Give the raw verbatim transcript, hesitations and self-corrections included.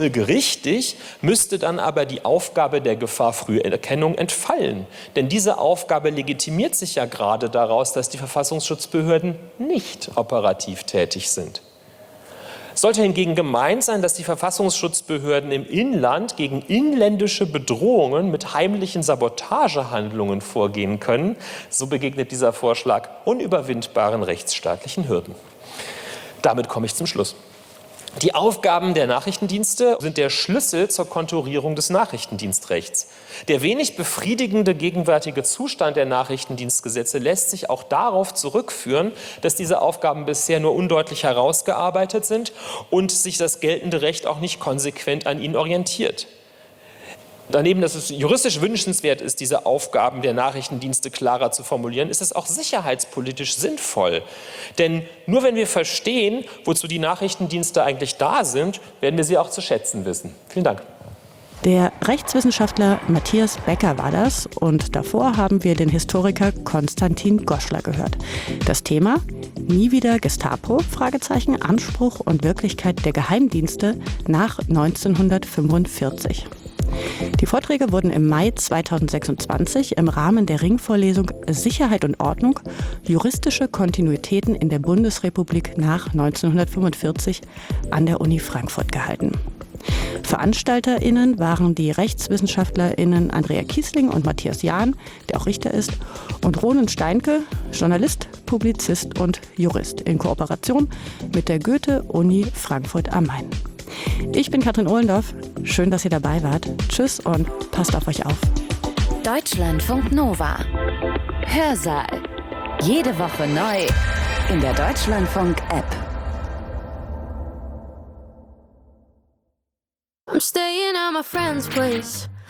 Folgerichtig müsste dann aber die Aufgabe der Gefahrfrüherkennung entfallen. Denn diese Aufgabe legitimiert sich ja gerade daraus, dass die Verfassungsschutzbehörden nicht operativ tätig sind. Sollte hingegen gemeint sein, dass die Verfassungsschutzbehörden im Inland gegen inländische Bedrohungen mit heimlichen Sabotagehandlungen vorgehen können, so begegnet dieser Vorschlag unüberwindbaren rechtsstaatlichen Hürden. Damit komme ich zum Schluss. Die Aufgaben der Nachrichtendienste sind der Schlüssel zur Konturierung des Nachrichtendienstrechts. Der wenig befriedigende gegenwärtige Zustand der Nachrichtendienstgesetze lässt sich auch darauf zurückführen, dass diese Aufgaben bisher nur undeutlich herausgearbeitet sind und sich das geltende Recht auch nicht konsequent an ihnen orientiert. Daneben, dass es juristisch wünschenswert ist, diese Aufgaben der Nachrichtendienste klarer zu formulieren, ist es auch sicherheitspolitisch sinnvoll. Denn nur wenn wir verstehen, wozu die Nachrichtendienste eigentlich da sind, werden wir sie auch zu schätzen wissen. Vielen Dank. Der Rechtswissenschaftler Matthias Becker war das und davor haben wir den Historiker Konstantin Goschler gehört. Das Thema: Nie wieder Gestapo? Fragezeichen, Anspruch und Wirklichkeit der Geheimdienste nach neunzehnhundertfünfundvierzig. Die Vorträge wurden im Mai zweitausendsechsundzwanzig im Rahmen der Ringvorlesung Sicherheit und Ordnung – Juristische Kontinuitäten in der Bundesrepublik nach neunzehnhundertfünfundvierzig an der Uni Frankfurt gehalten. VeranstalterInnen waren die RechtswissenschaftlerInnen Andrea Kiesling und Matthias Jahn, der auch Richter ist, und Ronen Steinke, Journalist, Publizist und Jurist, in Kooperation mit der Goethe-Uni Frankfurt am Main. Ich bin Katrin Ohlendorf. Schön, dass ihr dabei wart. Tschüss und passt auf euch auf. Deutschlandfunk Nova. Hörsaal. Jede Woche neu in der Deutschlandfunk-App. I'm staying at my friend's place.